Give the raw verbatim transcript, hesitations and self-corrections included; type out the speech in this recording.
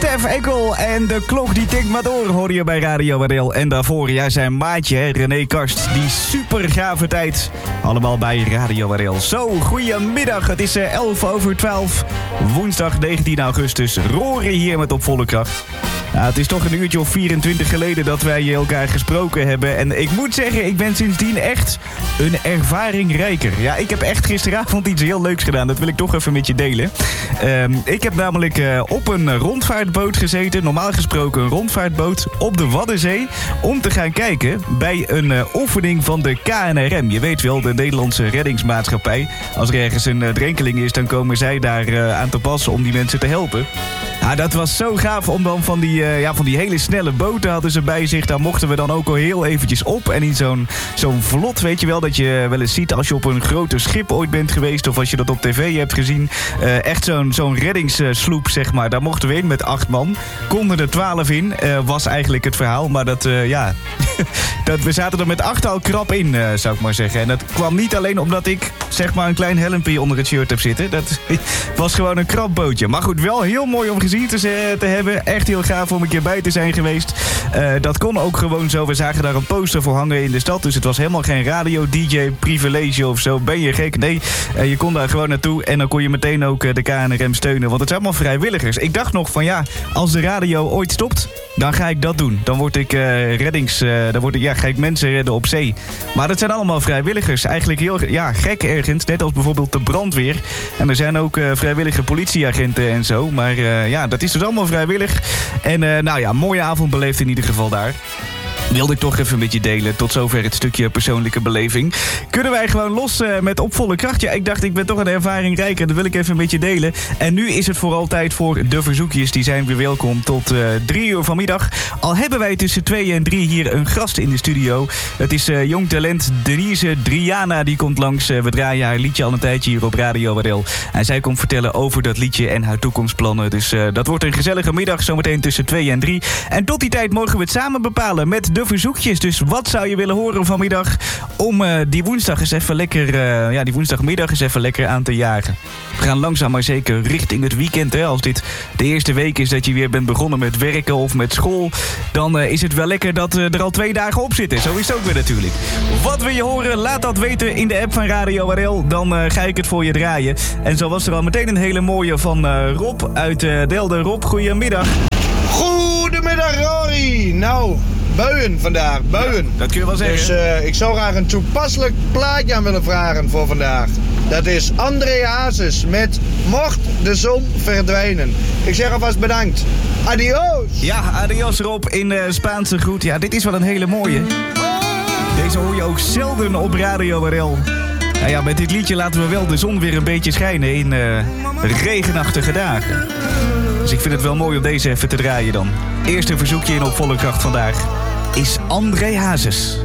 Stef Ekkel en de klok die tikt maar door, hoor je bij Radio Waardeel. En daarvoor, ja, zijn maatje, hè, René Karst, die super gave tijd. Allemaal bij Radio Waardeel. Zo, goedemiddag, het is elf over twaalf, woensdag negentien augustus. Roren hier met Op Volle Kracht. Nou, het is toch een uurtje of vierentwintig geleden dat wij elkaar gesproken hebben. En ik moet zeggen, ik ben sindsdien echt een ervaring rijker. Ja, ik heb echt gisteravond iets heel leuks gedaan. Dat wil ik toch even met je delen. Um, ik heb namelijk uh, op een rondvaartboot gezeten. Normaal gesproken een rondvaartboot op de Waddenzee. Om te gaan kijken bij een uh, oefening van de K N R M. Je weet wel, de Nederlandse reddingsmaatschappij. Als er ergens een uh, drenkeling is, dan komen zij daar uh, aan te pas om die mensen te helpen. Nou, dat was zo gaaf om dan van die, uh, ja, van die hele snelle boten hadden ze bij zich. Daar mochten we dan ook al heel eventjes op. En in zo'n, zo'n vlot, weet je wel, dat je wel eens ziet als je op een groter schip ooit bent geweest. Of als je dat op tv hebt gezien. Uh, echt zo'n, zo'n reddingssloep, zeg maar. Daar mochten we in met acht man. Konden er twaalf in, uh, was eigenlijk het verhaal. Maar dat, uh, ja... dat, we zaten er met acht al krap in, uh, zou ik maar zeggen. En dat kwam niet alleen omdat ik, zeg maar, een klein helmpje onder het shirt heb zitten. Dat was gewoon een krap bootje. Maar goed, wel heel mooi om gezien te, te hebben. Echt heel gaaf om een keer bij te zijn geweest. Uh, dat kon ook gewoon zo. We zagen daar een poster voor hangen in de stad. Dus het was helemaal geen radio-D J-privilege of zo. Ben je gek? Nee, uh, je kon daar gewoon naartoe. En dan kon je meteen ook uh, de K N R M steunen. Want het zijn allemaal vrijwilligers. Ik dacht nog van ja, als de radio ooit stopt, dan ga ik dat doen. Dan word ik uh, reddings... Uh, dan word ik, ja, ga ik mensen redden op zee. Maar dat zijn allemaal vrijwilligers. Eigenlijk heel ja, gek ergens. Net als bijvoorbeeld de brandweer. En er zijn ook uh, vrijwillige politieagenten en zo. Maar uh, ja, dat is dus allemaal vrijwillig. En uh, nou ja, mooie avond beleefd in ieder geval daar. Wilde ik toch even met je delen. Tot zover het stukje persoonlijke beleving. Kunnen wij gewoon los uh, met Op Volle Kracht? Ja, ik dacht, ik ben toch een ervaring rijker. Dat wil ik even met je delen. En nu is het vooral tijd voor de verzoekjes. Die zijn weer welkom tot uh, drie uur vanmiddag. Al hebben wij tussen twee en drie hier een gast in de studio. Het is uh, jong talent Denise Driana. Die komt langs. Uh, we draaien haar liedje al een tijdje hier op Radio Waardeel. En zij komt vertellen over dat liedje en haar toekomstplannen. Dus uh, dat wordt een gezellige middag. Zometeen tussen twee en drie. En tot die tijd mogen we het samen bepalen met de verzoekjes. Dus wat zou je willen horen vanmiddag om uh, die woensdag eens even lekker, uh, ja, die woensdagmiddag eens even lekker aan te jagen. We gaan langzaam maar zeker richting het weekend. Hè. Als dit de eerste week is dat je weer bent begonnen met werken of met school, dan uh, is het wel lekker dat uh, er al twee dagen op zitten. Zo is het ook weer natuurlijk. Wat wil je horen? Laat dat weten in de app van Radio Waardeel. Dan uh, ga ik het voor je draaien. En zo was er al meteen een hele mooie van uh, Rob uit uh, Delden. Rob, goedemiddag. Goedemiddag, Rory. Nou, buien vandaag, buien. Ja, dat kun je wel zeggen. Dus uh, ik zou graag een toepasselijk plaatje aan willen vragen voor vandaag. Dat is André Hazes met Mocht de zon verdwijnen. Ik zeg alvast bedankt. Adios. Ja, adios Rob in uh, Spaanse groet. Ja, dit is wel een hele mooie. Deze hoor je ook zelden op Radio Waardeel. Nou ja, met dit liedje laten we wel de zon weer een beetje schijnen in uh, regenachtige dagen. Dus ik vind het wel mooi om deze even te draaien dan. Eerste verzoekje in Op Volle Kracht vandaag is André Hazes.